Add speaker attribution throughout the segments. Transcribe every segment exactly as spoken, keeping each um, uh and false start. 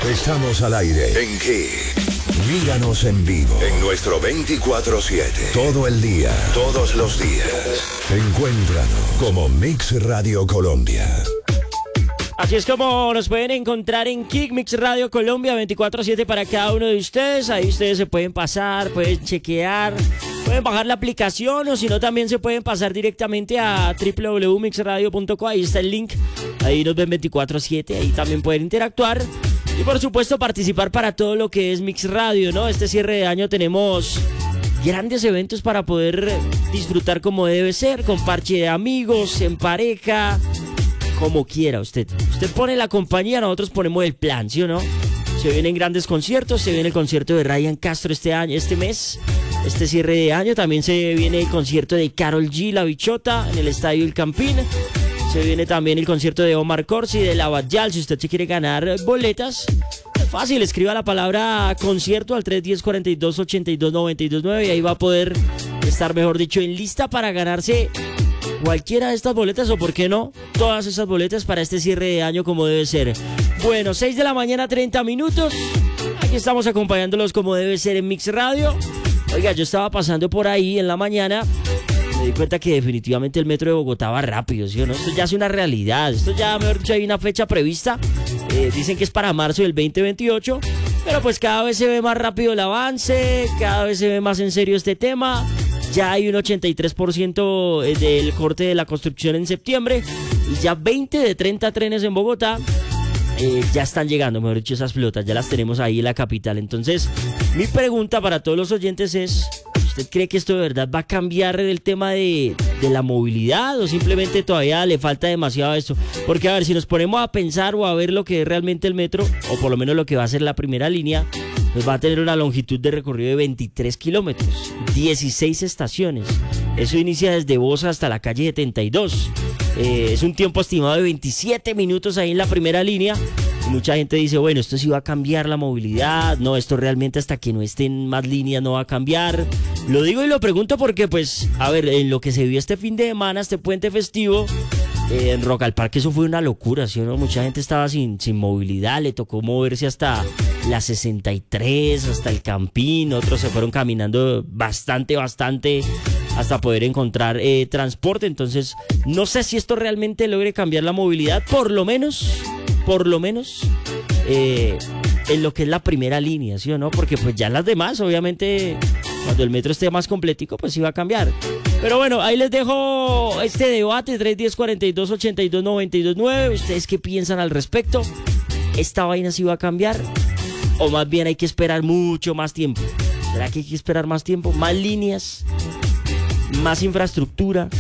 Speaker 1: Estamos al aire. ¿En qué? Míranos en vivo. En nuestro veinticuatro siete. Todo el día. Todos los días. Encuéntranos como Mix Radio Colombia.
Speaker 2: Así es como nos pueden encontrar en Kick Mix Radio Colombia veinticuatro siete para cada uno de ustedes. Ahí ustedes se pueden pasar, pueden chequear, pueden bajar la aplicación o si no también se pueden pasar directamente a doble u doble u doble u punto mix radio punto co. Ahí está el link. Ahí nos ven veinticuatro siete. Ahí también pueden interactuar. Y por supuesto participar para todo lo que es Mix Radio, ¿no? Este cierre de año tenemos grandes eventos para poder disfrutar como debe ser, con parche de amigos, en pareja, como quiera usted. Usted pone la compañía, nosotros ponemos el plan, ¿sí o no? Se vienen grandes conciertos, se viene el concierto de Ryan Castro este año, este mes, este cierre de año. También se viene el concierto de Karol G, La Bichota, en el Estadio El Campín. Se viene también el concierto de Omar Corsi, de La Bayal. Si usted se quiere ganar boletas, es fácil, escriba la palabra concierto al tres uno cero, cuatro dos, ocho dos, nueve dos nueve y ahí va a poder estar, mejor dicho, en lista para ganarse cualquiera de estas boletas o, por qué no, todas esas boletas para este cierre de año como debe ser. Bueno, seis de la mañana, treinta minutos. Aquí estamos acompañándolos como debe ser en Mix Radio. Oiga, yo estaba pasando por ahí en la mañana. Me di cuenta que definitivamente el metro de Bogotá va rápido, ¿sí o no? Esto ya es una realidad. Esto ya, mejor dicho, hay una fecha prevista. Eh, dicen que es para marzo del veinte veintiocho. Pero pues cada vez se ve más rápido el avance. Cada vez se ve más en serio este tema. Ya hay un ochenta y tres por ciento del corte de la construcción en septiembre. Y ya veinte de treinta trenes en Bogotá eh, ya están llegando, mejor dicho, esas flotas. Ya las tenemos ahí en la capital. Entonces, mi pregunta para todos los oyentes es: ¿usted cree que esto de verdad va a cambiar el tema de, de la movilidad o simplemente todavía le falta demasiado a esto? Porque a ver, si nos ponemos a pensar o a ver lo que es realmente el metro, o por lo menos lo que va a ser la primera línea, pues va a tener una longitud de recorrido de veintitrés kilómetros, dieciséis estaciones. Eso inicia desde Bosa hasta la calle setenta y dos. Eh, es un tiempo estimado de veintisiete minutos ahí en la primera línea. Y mucha gente dice, bueno, esto sí va a cambiar la movilidad. No, esto realmente hasta que no estén más líneas no va a cambiar. Lo digo y lo pregunto porque, pues, a ver, en lo que se vio este fin de semana, este puente festivo, eh, en Rock al Parque, eso fue una locura, ¿sí o no? Mucha gente estaba sin, sin movilidad, le tocó moverse hasta la sesenta y tres, hasta el Campín. Otros se fueron caminando bastante, bastante hasta poder encontrar eh, transporte. Entonces, no sé si esto realmente logre cambiar la movilidad, por lo menos, por lo menos, eh, en lo que es la primera línea, ¿sí o no? Porque pues ya las demás, obviamente, cuando el metro esté más completico, pues sí va a cambiar. Pero bueno, ahí les dejo este debate, tres uno cero, cuatro dos, ocho dos, nueve dos nueve. ¿Ustedes qué piensan al respecto? ¿Esta vaina sí va a cambiar? ¿O más bien hay que esperar mucho más tiempo? ¿Será que hay que esperar más tiempo? ¿Más líneas? ¿Más infraestructura?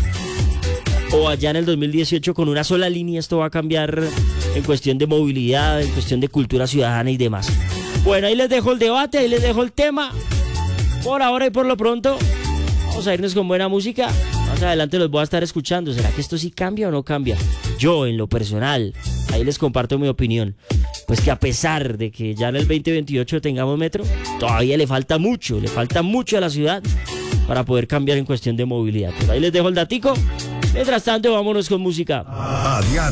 Speaker 2: ¿O allá en el dos mil dieciocho con una sola línea esto va a cambiar en cuestión de movilidad, en cuestión de cultura ciudadana y demás? Bueno, ahí les dejo el debate, ahí les dejo el tema. Por ahora y por lo pronto, vamos a irnos con buena música. Más adelante los voy a estar escuchando. ¿Será que esto sí cambia o no cambia? Yo, en lo personal, ahí les comparto mi opinión. Pues que a pesar de que ya en el veinte veintiocho tengamos metro, todavía le falta mucho, le falta mucho a la ciudad para poder cambiar en cuestión de movilidad. Pero ahí les dejo el datico. Mientras tanto, vámonos con música.
Speaker 1: A diario.